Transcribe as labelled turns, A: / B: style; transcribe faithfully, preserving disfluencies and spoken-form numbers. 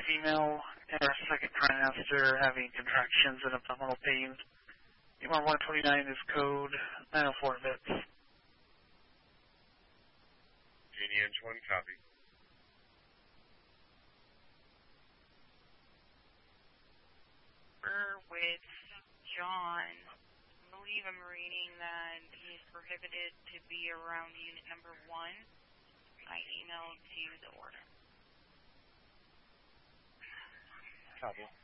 A: female and our second trimester having contractions and abdominal pain. U R one twenty-nine is code nine oh four bits.
B: Genie Edge one, copy.
C: We're with John. I believe I'm reading that he's prohibited to be around unit number one. I emailed you the order.
B: Copy.